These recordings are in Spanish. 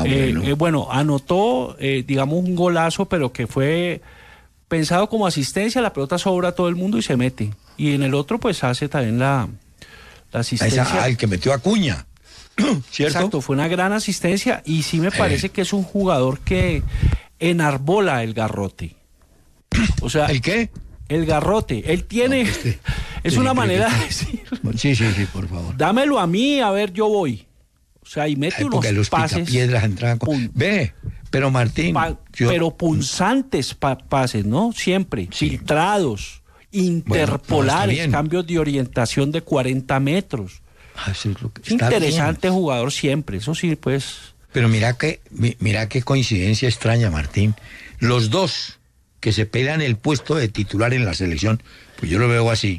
Bueno, anotó, digamos, un golazo, pero que fue pensado como asistencia. La pelota sobra a todo el mundo y se mete. Y en el otro, pues, hace también la asistencia. El que metió a Acuña, ¿cierto? Exacto, fue una gran asistencia y sí me parece que es un jugador que enarbola el garrote. O sea, ¿el qué? El garrote. Él tiene... es una manera de decir... Sí, por favor. Dámelo a mí, a ver, yo voy. O sea, y mete unos los pases... piedras entraban pero Martín... Pero punzantes pases, ¿no? Siempre. Sí. Filtrados, interpolares, bueno, cambios de orientación de 40 metros. Interesante bien. Jugador siempre, eso sí, pues... Pero mira qué coincidencia extraña, Martín. Los dos que se pelean el puesto de titular en la selección, pues yo lo veo así.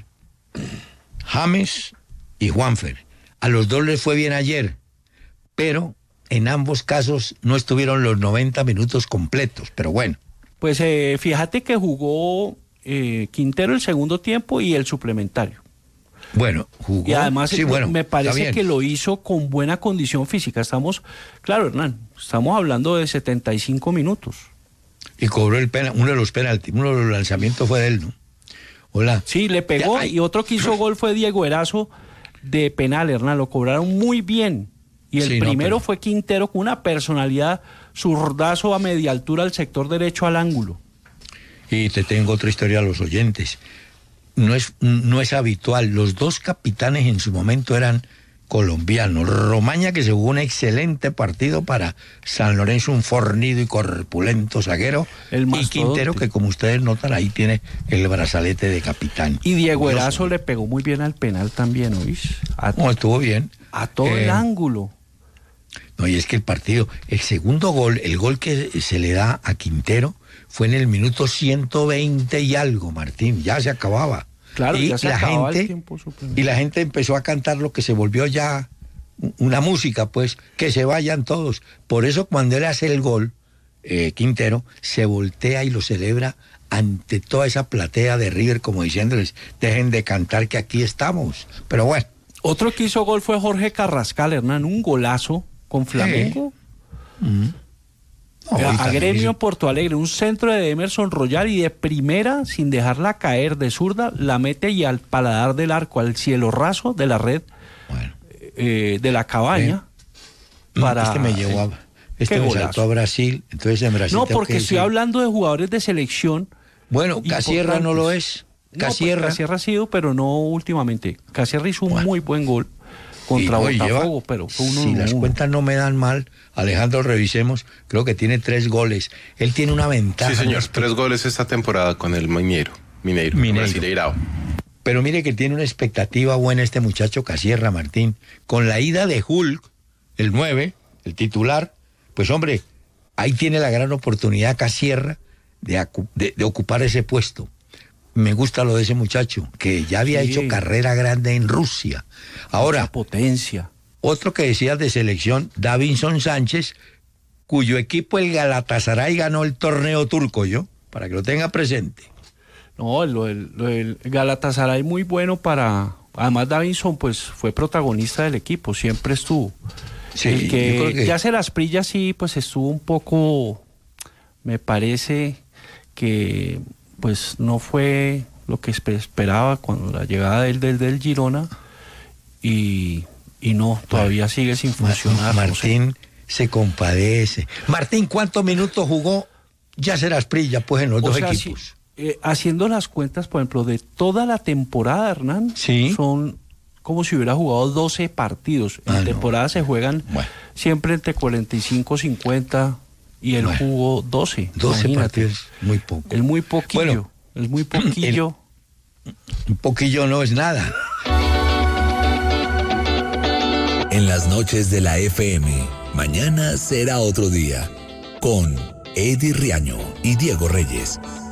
James y Juanfer. A los dos les fue bien ayer, pero en ambos casos no estuvieron los 90 minutos completos, pero bueno. Pues fíjate que jugó Quintero el segundo tiempo y el suplementario. Bueno, jugó. Y además me parece que lo hizo con buena condición física. Claro, Hernán, estamos hablando de 75 minutos. Y cobró uno de los penaltis, uno de los lanzamientos fue de él, ¿no? Hola. Sí, le pegó y otro que hizo gol fue Diego Erazo de penal, Hernán, lo cobraron muy bien. Y el primero fue Quintero con una personalidad, zurdazo a media altura al sector derecho al ángulo. Y te tengo otra historia a los oyentes. No es habitual. Los dos capitanes en su momento eran colombianos. Romaña, que se jugó un excelente partido para San Lorenzo, un fornido y corpulento zaguero. Y Quintero, que como ustedes notan, ahí tiene el brazalete de capitán. Y Diego Erazo le pegó muy bien al penal también, ¿oís? No, estuvo bien. A todo el ángulo. No, y es que el segundo gol, el gol que se le da a Quintero, fue en el minuto 120 y algo, Martín, ya se acababa. Claro, y ya se acababa el tiempo suplementario. Y la gente empezó a cantar lo que se volvió ya una música, pues, que se vayan todos. Por eso cuando él hace el gol, Quintero, se voltea y lo celebra ante toda esa platea de River, como diciéndoles, dejen de cantar que aquí estamos. Pero bueno. Otro que hizo gol fue Jorge Carrascal, Hernán, un golazo con Flamengo. A Gremio Porto Alegre, un centro de Emerson Royal y de primera, sin dejarla caer de zurda, la mete y al paladar del arco, al cielo raso de la red, de la cabaña. Me saltó a Brasil, entonces en Brasil... No, porque estoy hablando de jugadores de selección. Bueno, Casierra no lo es. Casierra ha sido, pero no últimamente. Casierra hizo un muy buen gol contra Botafogo, pero fue si las cuentas no me dan mal, Alejandro, revisemos, creo que tiene 3 goles. Él tiene una ventaja. Sí, señor, 3 goles esta temporada con el Mineiro. Brasileirao. Pero mire que tiene una expectativa buena este muchacho Casierra, Martín. Con la ida de Hulk, el 9, el titular, pues hombre, ahí tiene la gran oportunidad Casierra de ocupar ese puesto. Me gusta lo de ese muchacho, que ya había hecho carrera grande en Rusia. Ahora, mucha potencia. Otro que decías de selección, Davinson Sánchez, cuyo equipo, el Galatasaray, ganó el torneo turco, para que lo tenga presente. No, el Galatasaray muy bueno para... Además, Davinson, pues, fue protagonista del equipo, siempre estuvo. Sí, el que Yasser Asprilla sí, pues, estuvo un poco... Me parece que... pues no fue lo que esperaba cuando la llegada del Girona y no, todavía sigue sin funcionar. Martín se compadece. Martín, ¿cuántos minutos jugó Yasser Asprilla pues en los dos equipos? Haciendo las cuentas, por ejemplo, de toda la temporada, Hernán, son como si hubiera jugado 12 partidos. En temporada se juegan siempre entre 45 y 50... Y él jugó 12. 12 partidos, muy poco. Es muy poquillo. Bueno, es muy poquillo. Un poquillo no es nada. En las noches de la FM, mañana será otro día. Con Eddie Riaño y Diego Reyes.